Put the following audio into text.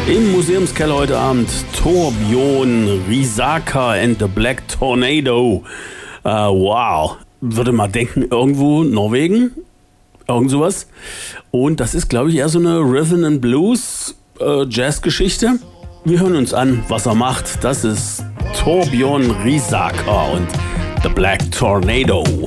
Im Museumskeller heute Abend Torbjörn Risager and the Black Tornado. Wow, würde mal denken, irgendwo Norwegen, irgend sowas. Und das ist, glaube ich, eher so eine Rhythm and Blues Jazz-Geschichte. Wir hören uns an, was er macht. Das ist Torbjörn Risager und The Black Tornado.